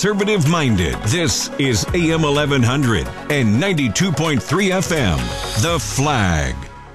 conservative-minded. This is AM 1100 and 92.3 FM, The Flag.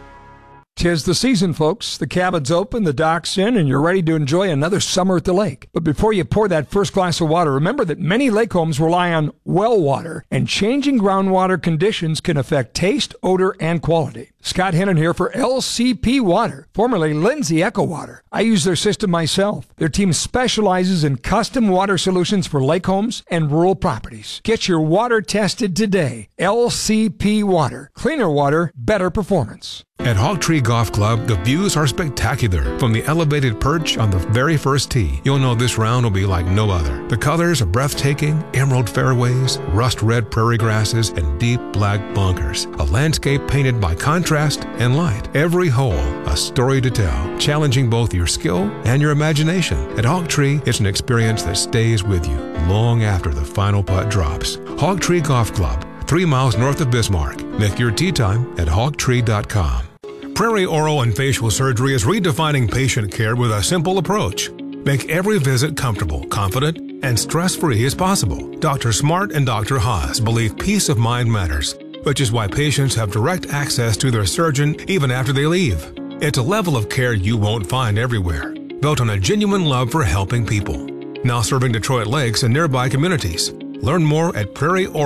'Tis the season, folks. The cabin's open, the dock's in, and you're ready to enjoy another summer at the lake. But before you pour that first glass of water, remember that many lake homes rely on well water, and changing groundwater conditions can affect taste, odor, and quality. Scott Hennon here for LCP Water, formerly Lindsay Echo Water. I use their system myself. Their team specializes in custom water solutions for lake homes and rural properties. Get your water tested today. LCP Water. Cleaner water, better performance. At Hog Tree Golf Club, the views are spectacular. From the elevated perch on the very first tee, you'll know this round will be like no other. The colors are breathtaking: emerald fairways, rust red prairie grasses, and deep black bunkers. A landscape painted by contrast and light. Every hole, a story to tell, challenging both your skill and your imagination. At Hog Tree, it's an experience that stays with you long after the final putt drops. Hog Tree Golf Club, 3 miles north of Bismarck. Make your tee time at hogtree.com. Prairie Oral and Facial Surgery is redefining patient care with a simple approach. Make every visit comfortable, confident, and stress-free as possible. Dr. Smart and Dr. Haas believe peace of mind matters, which is why patients have direct access to their surgeon even after they leave. It's a level of care you won't find everywhere, built on a genuine love for helping people. Now serving Detroit Lakes and nearby communities. Learn more at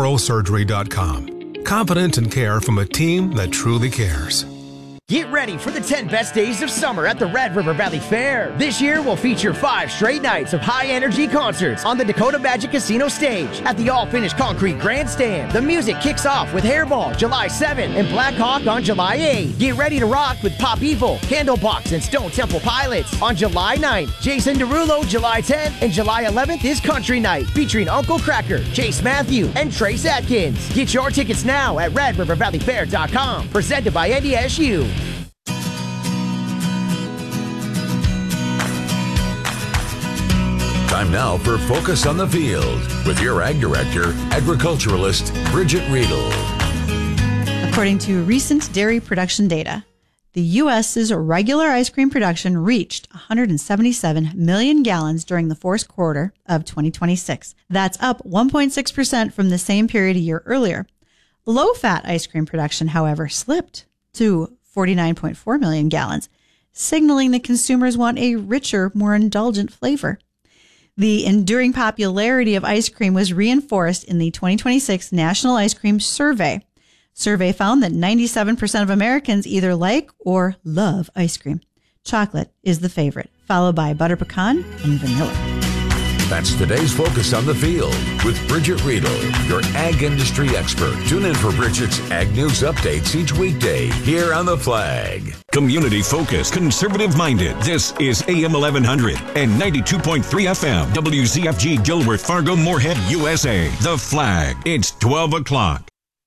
prairieoralsurgery.com. Confidence and care from a team that truly cares. Get ready for the 10 best days of summer at the Red River Valley Fair. This year will feature 5 straight nights of high-energy concerts on the Dakota Magic Casino stage at the all-finished concrete grandstand. The music kicks off with Hairball July 7 and Black Hawk on July 8. Get ready to rock with Pop Evil, Candlebox, and Stone Temple Pilots on July 9th. Jason Derulo July 10th, and July 11th is Country Night featuring Uncle Cracker, Chase Matthew, and Trace Atkins. Get your tickets now at RedRiverValleyFair.com. Presented by NDSU. Time now for Focus on the Field with your Ag Director, agriculturalist Bridget Riedel. According to recent dairy production data, the U.S.'s regular ice cream production reached 177 million gallons during the fourth quarter of 2026. That's up 1.6% from the same period a year earlier. Low-fat ice cream production, however, slipped to 49.4 million gallons, signaling that consumers want a richer, more indulgent flavor. The enduring popularity of ice cream was reinforced in the 2026 National Ice Cream Survey. Survey found that 97% of Americans either like or love ice cream. Chocolate is the favorite, followed by butter pecan and vanilla. That's today's Focus on the Field with Bridget Riedel, your ag industry expert. Tune in for Bridget's Ag News updates each weekday here on The Flag. Community focused, conservative minded. This is AM 1100 and 92.3 FM. WZFG Gilbert, Fargo, Moorhead, USA. The Flag. It's 12 o'clock.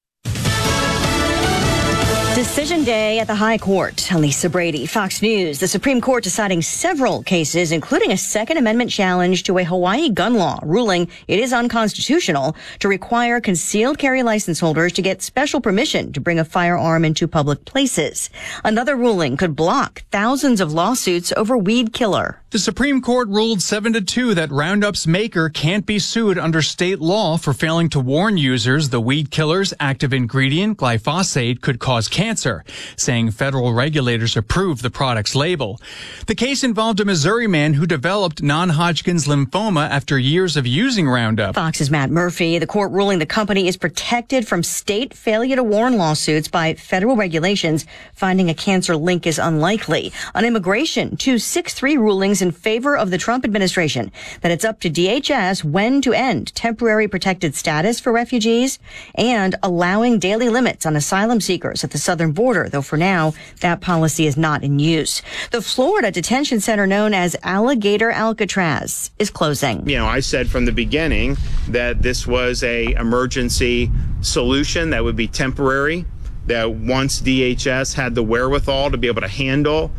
Decision day at the High Court. Lisa Brady, Fox News. The Supreme Court deciding several cases, including a Second Amendment challenge to a Hawaii gun law, ruling it is unconstitutional to require concealed carry license holders to get special permission to bring a firearm into public places. Another ruling could block thousands of lawsuits over weed killer. The Supreme Court ruled 7-2 that Roundup's maker can't be sued under state law for failing to warn users the weed killer's active ingredient, glyphosate, could cause cancer, saying federal regulators approved the product's label. The case involved a Missouri man who developed non-Hodgkin's lymphoma after years of using Roundup. Fox's Matt Murphy. The court ruling the company is protected from state failure to warn lawsuits by federal regulations, finding a cancer link is unlikely. On immigration, 2 6-3 rulings in favor of the Trump administration that it's up to DHS when to end temporary protected status for refugees and allowing daily limits on asylum seekers at the southern border, though for now, that policy is not in use. The Florida detention center known as Alligator Alcatraz is closing. You know, I said from the beginning that this was a emergency solution that would be temporary, that once DHS had the wherewithal to be able to handle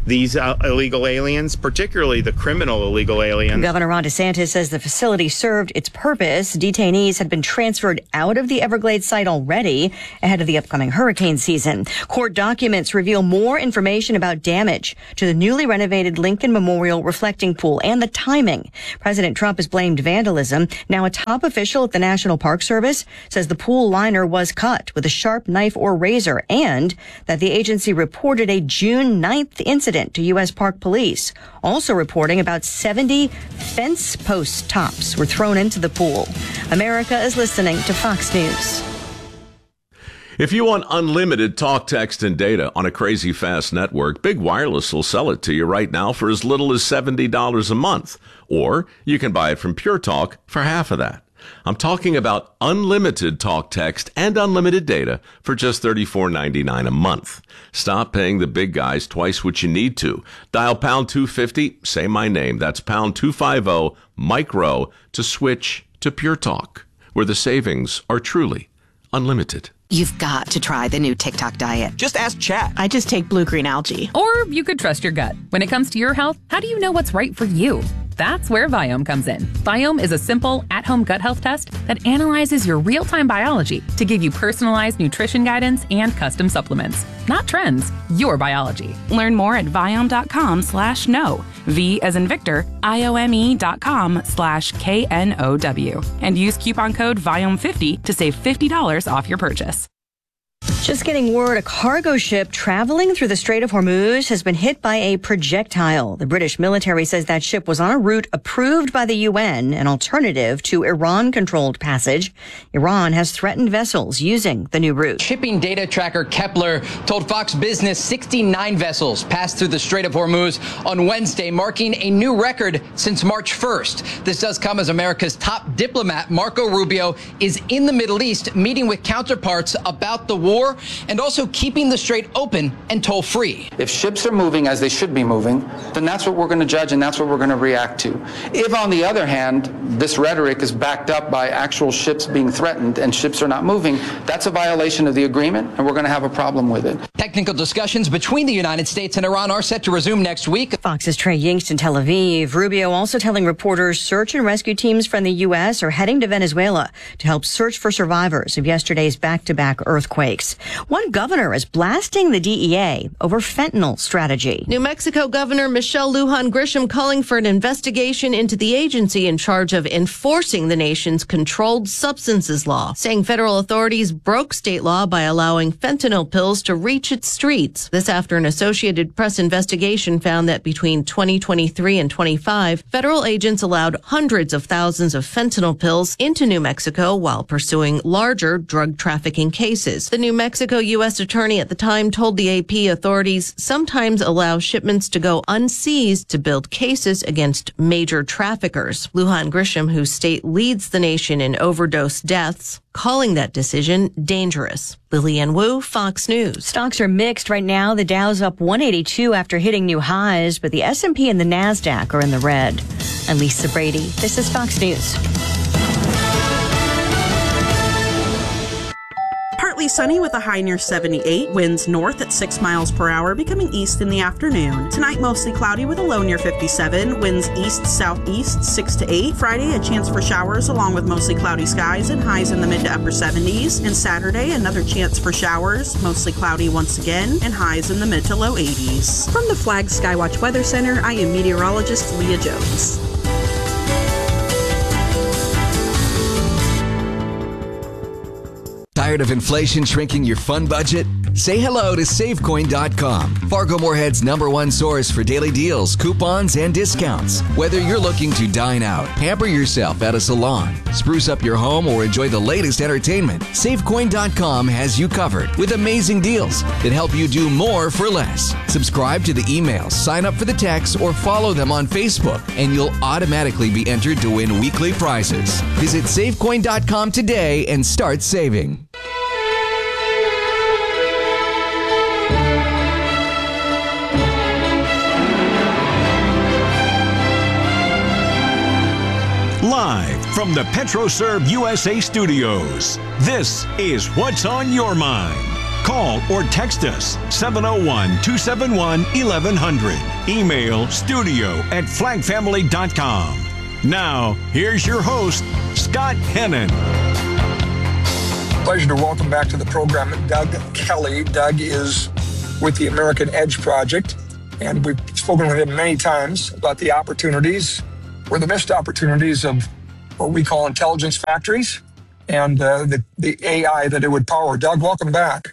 these illegal aliens, particularly the criminal illegal aliens. Governor Ron DeSantis says the facility served its purpose. Detainees had been transferred out of the Everglades site already ahead of the upcoming hurricane season. Court documents reveal more information about damage to the newly renovated Lincoln Memorial reflecting pool and the timing. President Trump has blamed vandalism. Now a top official at the National Park Service says the pool liner was cut with a sharp knife or razor and that the agency reported a June 9th incident to U.S. Park Police, also reporting about 70 fence post tops were thrown into the pool. America is listening to Fox News. If you want unlimited talk, text, and data on a crazy fast network, Big Wireless will sell it to you right now for as little as $70 a month. Or you can buy it from Pure Talk for half of that. I'm talking about unlimited talk, text, and unlimited data for just $34.99 a month. Stop paying the big guys twice what you need to. Dial pound 250, say my name. That's pound 250, Mike Rowe, to switch to Pure Talk, where the savings are truly unlimited. You've got to try the new TikTok diet. Just ask Chat. I just take blue-green algae. Or you could trust your gut. When it comes to your health, how do you know what's right for you? That's where Viome comes in. Viome is a simple, at-home gut health test that analyzes your real-time biology to give you personalized nutrition guidance and custom supplements. Not trends, your biology. Learn more at Viome.com/know. V as in Victor, IOME.com/KNOW. And use coupon code Viome50 to save $50 off your purchase. Just getting word, a cargo ship traveling through the Strait of Hormuz has been hit by a projectile. The British military says that ship was on a route approved by the UN, an alternative to Iran-controlled passage. Iran has threatened vessels using the new route. Shipping data tracker Kepler told Fox Business 69 vessels passed through the Strait of Hormuz on Wednesday, marking a new record since March 1st. This does come as America's top diplomat, Marco Rubio, is in the Middle East meeting with counterparts about the war and also keeping the strait open and toll-free. If ships are moving as they should be moving, then that's what we're going to judge and that's what we're going to react to. If, on the other hand, this rhetoric is backed up by actual ships being threatened and ships are not moving, that's a violation of the agreement and we're going to have a problem with it. Technical discussions between the United States and Iran are set to resume next week. Fox's Trey Yingst in Tel Aviv. Rubio also telling reporters search and rescue teams from the U.S. are heading to Venezuela to help search for survivors of yesterday's back-to-back earthquakes. One governor is blasting the DEA over fentanyl strategy. New Mexico Governor Michelle Lujan Grisham calling for an investigation into the agency in charge of enforcing the nation's controlled substances law, saying federal authorities broke state law by allowing fentanyl pills to reach its streets. This after an Associated Press investigation found that between 2023 and 25, federal agents allowed hundreds of thousands of fentanyl pills into New Mexico while pursuing larger drug trafficking cases. The New Mexico U.S. attorney at the time told the AP authorities sometimes allow shipments to go unseized to build cases against major traffickers. Lujan Grisham, whose state leads the nation in overdose deaths, calling that decision dangerous. Lillian Wu, Fox News. Stocks are mixed right now. The Dow's up 182 after hitting new highs, but the S&P and the NASDAQ are in the red. I'm Lisa Brady. This is Fox News. Partly sunny with a high near 78, winds north at 6 miles per hour, becoming east in the afternoon. Tonight, mostly cloudy with a low near 57, winds east-southeast 6 to 8. Friday, a chance for showers along with mostly cloudy skies and highs in the mid to upper 70s. And Saturday, another chance for showers, mostly cloudy once again, and highs in the mid to low 80s. From the Flag Skywatch Weather Center, I am meteorologist Leah Jones. Tired of inflation shrinking your fun budget? Say hello to SaveCoin.com, Fargo Moorhead's #1 source for daily deals, coupons, and discounts. Whether you're looking to dine out, pamper yourself at a salon, spruce up your home, or enjoy the latest entertainment, SaveCoin.com has you covered with amazing deals that help you do more for less. Subscribe to the emails, sign up for the texts, or follow them on Facebook, and you'll automatically be entered to win weekly prizes. Visit SaveCoin.com today and start saving. Live from the PetroServe USA studios, this is What's on Your Mind. Call or text us 701-271-1100. Email studio@flagfamily.com. Now, here's your host, Scott Hennon. Pleasure to welcome back to the program Doug Kelly. Doug is with the American Edge Project, and we've spoken with him many times about the opportunities or the missed opportunities of what we call intelligence factories and the AI that it would power. Doug, welcome back.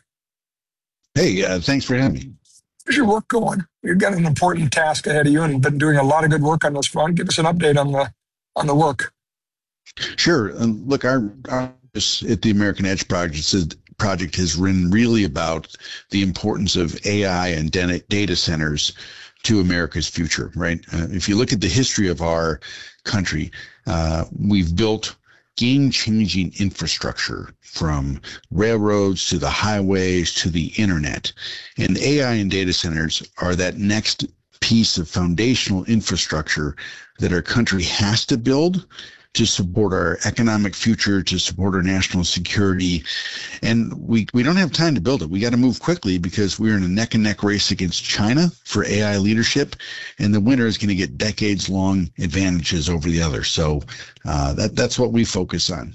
Hey, thanks for having me. How's your work going? You've got an important task ahead of you and been doing a lot of good work on this front. Give us an update on the work. Sure. Look, our at the American Edge Project has been really about the importance of AI and data centers to America's future, right? If you look at the history of our country, we've built game-changing infrastructure from railroads to the highways to the internet. And AI and data centers are that next piece of foundational infrastructure that our country has to build to support our economic future, to support our national security. And we don't have time to build it. We got to move quickly because we're in a neck and neck race against China for AI leadership, and the winner is going to get decades-long advantages over the other. So that's what we focus on.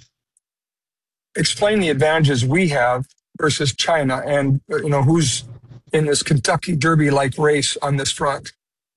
Explain the advantages we have versus China, and who's in this Kentucky Derby-like race on this front.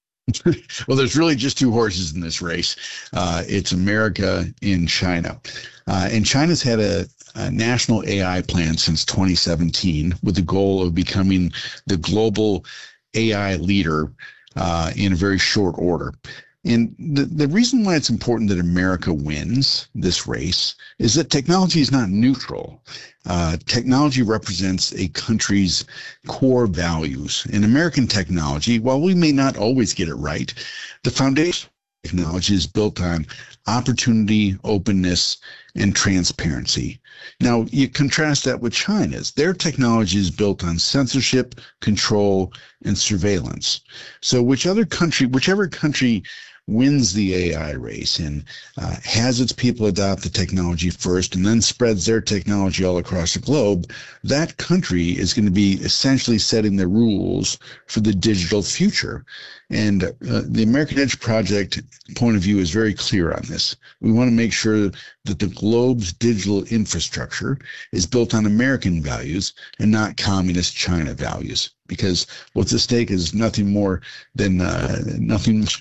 Well, there's really just two horses in this race. It's America and China. And China's had a national AI plan since 2017 with the goal of becoming the global AI leader in a very short order. And the reason why it's important that America wins this race is that technology is not neutral. Technology represents a country's core values. In American technology, while we may not always get it right, the foundation of technology is built on opportunity, openness, and transparency. Now, you contrast that with China's. Their technology is built on censorship, control, and surveillance. So whichever country wins the AI race and has its people adopt the technology first and then spreads their technology all across the globe, that country is going to be essentially setting the rules for the digital future. And the American Edge Project point of view is very clear on this. We want to make sure that the globe's digital infrastructure is built on American values and not communist China values, because what's at stake is nothing more than kind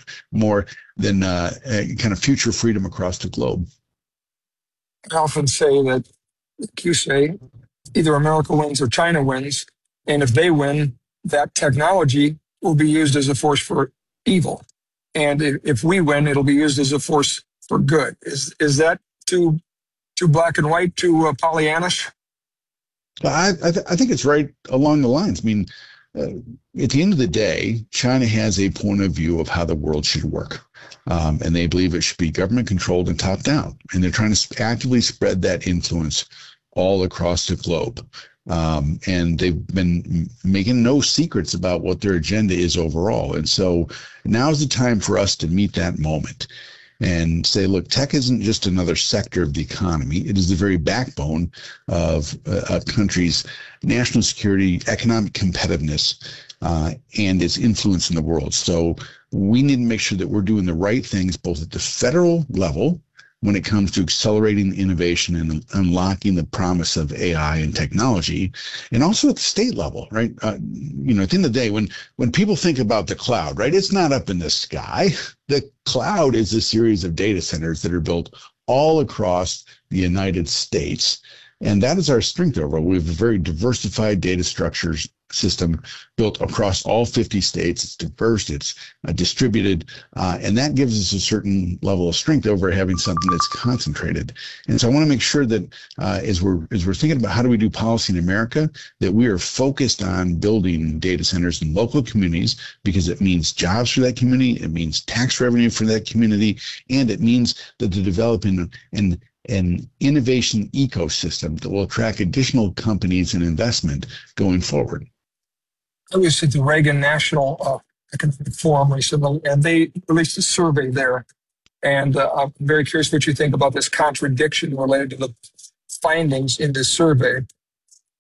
of future freedom across the globe. I often say that, like you say, either America wins or China wins, and if they win, that technology will be used as a force for evil. And if we win, it'll be used as a force for good. Is that too black and white, too Pollyannish? I think it's right along the lines. I mean, at the end of the day, China has a point of view of how the world should work. And they believe it should be government controlled and top down. And they're trying to actively spread that influence all across the globe. And they've been making no secrets about what their agenda is overall. And so now's the time for us to meet that moment and say, look, tech isn't just another sector of the economy. It is the very backbone of a country's national security, economic competitiveness, and its influence in the world. So we need to make sure that we're doing the right things, both at the federal level, when it comes to accelerating innovation and unlocking the promise of AI and technology, and also at the state level, right? At the end of the day, when people think about the cloud, right, it's not up in the sky. The cloud is a series of data centers that are built all across the United States. And that is our strength overall. We have a very diversified data structures system built across all 50 states. It's diverse, it's distributed, and that gives us a certain level of strength over having something that's concentrated. And so I want to make sure that as we're thinking about how do we do policy in America, that we are focused on building data centers in local communities, because it means jobs for that community, it means tax revenue for that community, and it means that they're developing an innovation ecosystem that will attract additional companies and investment going forward. I was at the Reagan National Economic Forum recently, and they released a survey there. And I'm very curious what you think about this contradiction related to the findings in this survey.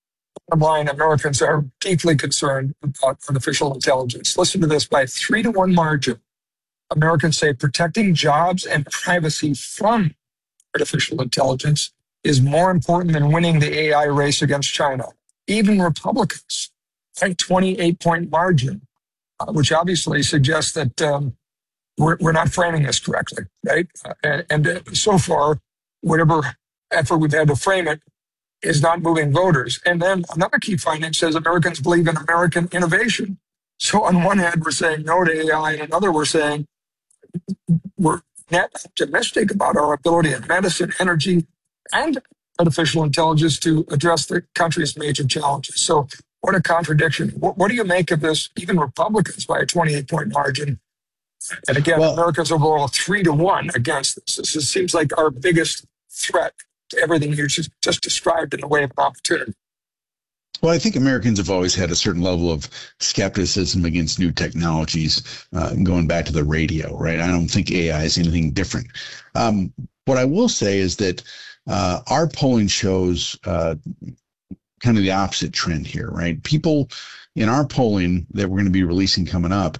Bottom line, Americans are deeply concerned about artificial intelligence. Listen to this, by a 3-to-1 margin, Americans say protecting jobs and privacy from artificial intelligence is more important than winning the AI race against China. Even Republicans, a 28-point margin, which obviously suggests that we're not framing this correctly, right? And so far, whatever effort we've had to frame it is not moving voters. And then another key finding says Americans believe in American innovation. So on one hand, we're saying no to AI, and another, we're saying we're net optimistic about our ability in medicine, energy, and artificial intelligence to address the country's major challenges. So what a contradiction. What do you make of this, even Republicans by a 28-point margin? And again, Americans overall 3-to-1 against this. This seems like our biggest threat to everything you just described in the way of an opportunity. Well, I think Americans have always had a certain level of skepticism against new technologies, going back to the radio, right? I don't think AI is anything different. What I will say is that our polling shows kind of the opposite trend here, right? People in our polling that we're going to be releasing coming up,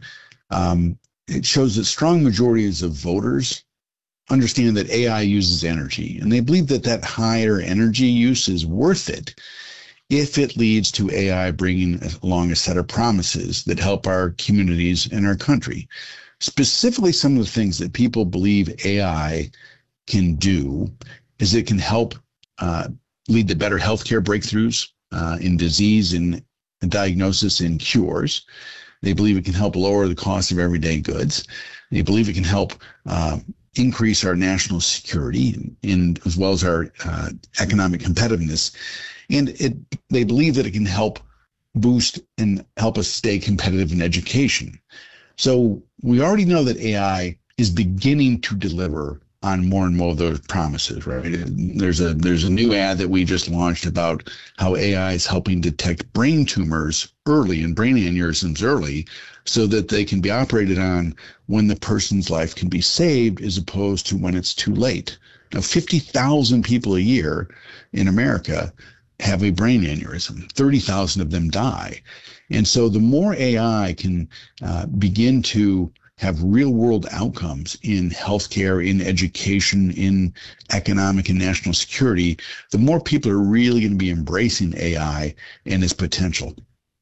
it shows that strong majorities of voters understand that AI uses energy, and they believe that that higher energy use is worth it if it leads to AI bringing along a set of promises that help our communities and our country. Specifically, some of the things that people believe AI can do is it can help lead to better healthcare breakthroughs in disease and diagnosis and cures. They believe it can help lower the cost of everyday goods. They believe it can help increase our national security and as well as our economic competitiveness. And they believe that it can help boost and help us stay competitive in education. So we already know that AI is beginning to deliver on more and more of those promises, right? There's a new ad that we just launched about how AI is helping detect brain tumors early and brain aneurysms early so that they can be operated on when the person's life can be saved as opposed to when it's too late. Now, 50,000 people a year in America have a brain aneurysm. 30,000 of them die. And so the more AI can begin to have real world outcomes in healthcare, in education, in economic and national security, the more people are really going to be embracing AI and its potential.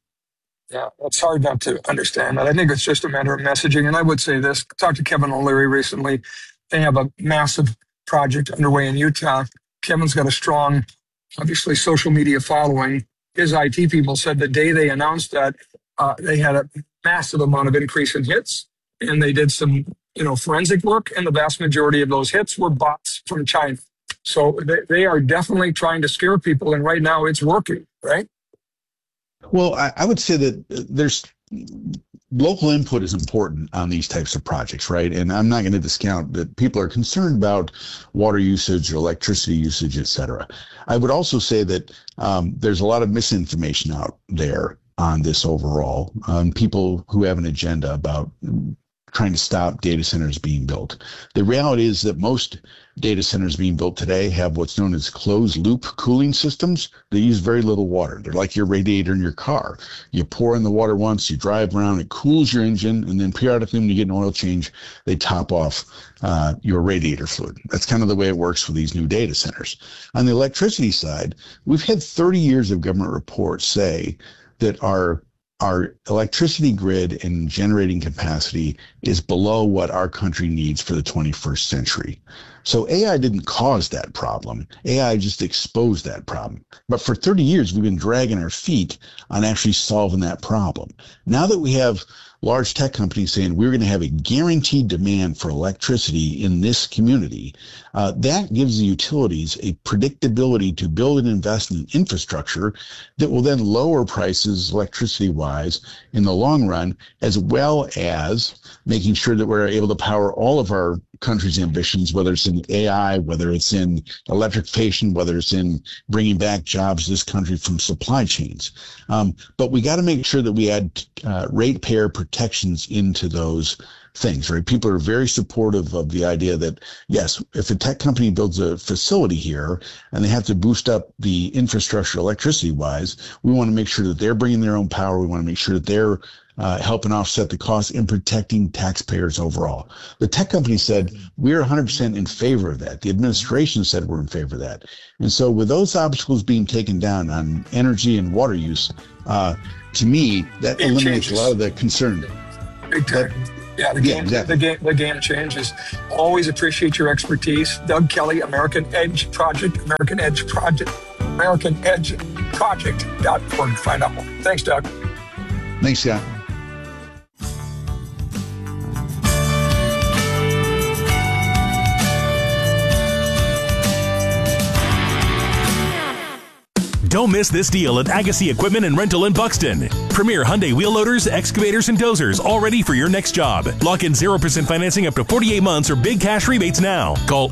Yeah, it's hard not to understand that. I think it's just a matter of messaging. And I would say this, I talked to Kevin O'Leary recently. They have a massive project underway in Utah. Kevin's got a strong, obviously, social media following. His IT people said the day they announced that, they had a massive amount of increase in hits. And they did some, forensic work, and the vast majority of those hits were bots from China. So they are definitely trying to scare people, and right now it's working, right? Well, I would say that there's local input is important on these types of projects, right? And I'm not going to discount that people are concerned about water usage, electricity usage, et cetera. I would also say that there's a lot of misinformation out there on this overall, people who have an agenda about trying to stop data centers being built. The reality is that most data centers being built today have what's known as closed loop cooling systems. They use very little water. They're like your radiator in your car. You pour in the water once, you drive around, it cools your engine, and then periodically when you get an oil change, they top off your radiator fluid. That's kind of the way it works with these new data centers. On the electricity side, we've had 30 years of government reports say that our electricity grid and generating capacity is below what our country needs for the 21st century. So AI didn't cause that problem. AI just exposed that problem. But for 30 years, we've been dragging our feet on actually solving that problem. Now that we have large tech companies saying we're going to have a guaranteed demand for electricity in this community, that gives the utilities a predictability to build and invest in infrastructure that will then lower prices electricity-wise in the long run, as well as making sure that we're able to power all of our country's ambitions, whether it's in AI, whether it's in electrification, whether it's in bringing back jobs to this country from supply chains. But we got to make sure that we add ratepayer protections into those things, right? People are very supportive of the idea that, yes, if a tech company builds a facility here and they have to boost up the infrastructure electricity wise, we want to make sure that they're bringing their own power. We want to make sure that they're helping offset the cost and protecting taxpayers overall. The tech company said, we're 100% in favor of that. The administration said we're in favor of that. And so with those obstacles being taken down on energy and water use, to me, that eliminates a lot of the concern. Big time. Yeah, the game changes. Always appreciate your expertise. Doug Kelly, American Edge Project, AmericanEdgeProject.org. Find out more. Thanks, Doug. Thanks, Scott. Don't miss this deal at Agassi Equipment and Rental in Buxton. Premier Hyundai wheel loaders, excavators, and dozers, all ready for your next job. Lock in 0% financing up to 48 months or big cash rebates now. Call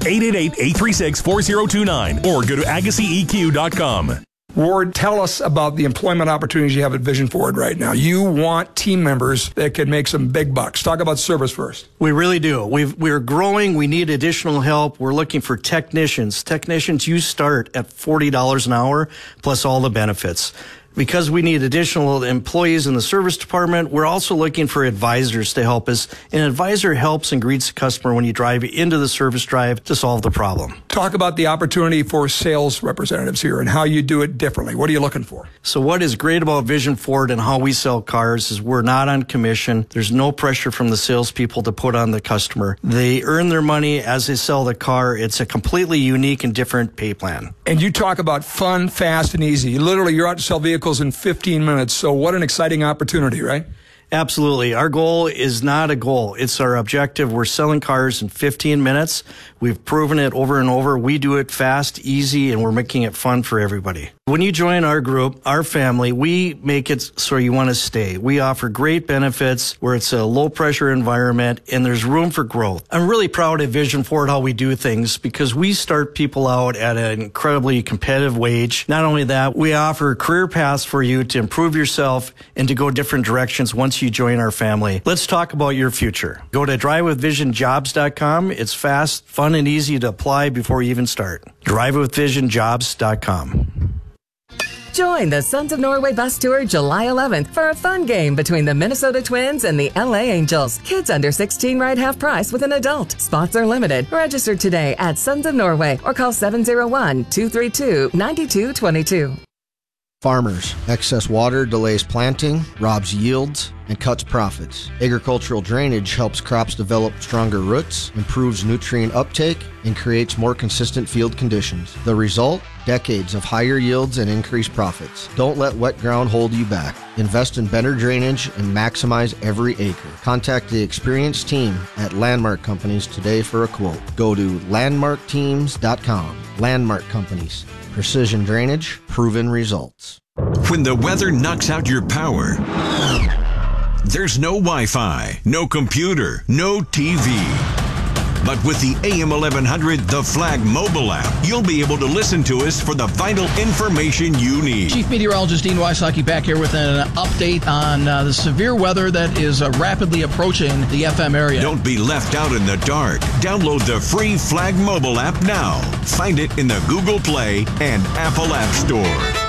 888-836-4029 or go to AgassiEQ.com. Ward, tell us about the employment opportunities you have at Vision Ford right now. You want team members that can make some big bucks. Talk about service first. We really do. We're growing. We need additional help. We're looking for technicians. Technicians, you start at $40 an hour plus all the benefits. Because we need additional employees in the service department, we're also looking for advisors to help us. An advisor helps and greets the customer when you drive into the service drive to solve the problem. Talk about the opportunity for sales representatives here and how you do it differently. What are you looking for? So what is great about Vision Ford and how we sell cars is we're not on commission. There's no pressure from the salespeople to put on the customer. They earn their money as they sell the car. It's a completely unique and different pay plan. And you talk about fun, fast, and easy. Literally, you're out to sell vehicles in 15 minutes. So what an exciting opportunity, right? Absolutely. Our goal is not a goal. It's our objective. We're selling cars in 15 minutes. We've proven it over and over. We do it fast, easy, and we're making it fun for everybody. When you join our group, our family, we make it so you want to stay. We offer great benefits where it's a low-pressure environment and there's room for growth. I'm really proud of Vision Ford how we do things because we start people out at an incredibly competitive wage. Not only that, we offer career paths for you to improve yourself and to go different directions once you join our family. Let's talk about your future. Go to drivewithvisionjobs.com. It's fast, fun, and easy to apply before you even start. drivewithvisionjobs.com. Join the Sons of Norway bus tour July 11th for a fun game between the Minnesota Twins and the LA Angels. Kids under 16 ride half price with an adult. Spots are limited. Register today at Sons of Norway or call 701-232-9222. Farmers. Excess water delays planting, robs yields, and cuts profits. Agricultural drainage helps crops develop stronger roots, improves nutrient uptake, and creates more consistent field conditions. The result? Decades of higher yields and increased profits. Don't let wet ground hold you back. Invest in better drainage and maximize every acre. Contact the experienced team at Landmark Companies today for a quote. Go to landmarkteams.com. Landmark Companies. Precision drainage, proven results. When the weather knocks out your power, there's no Wi-Fi, no computer, no TV. But with the AM 1100 The Flag mobile app, you'll be able to listen to us for the vital information you need. Chief Meteorologist Dean Wysocki back here with an update on the severe weather that is rapidly approaching the FM area. Don't be left out in the dark. Download the free Flag mobile app now. Find it in the Google Play and Apple App Store.